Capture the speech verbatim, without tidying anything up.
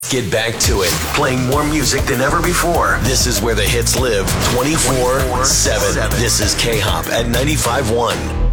Get back to it, playing more music than ever before. This is where the hits live twenty-four seven. This is K-Hop at ninety-five point one.